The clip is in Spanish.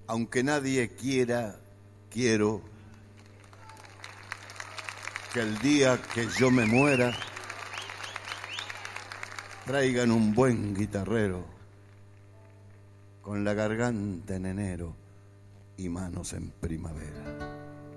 aunque nadie quiera, quiero que el día que yo me muera traigan un buen guitarrero con la garganta en enero y manos en primavera.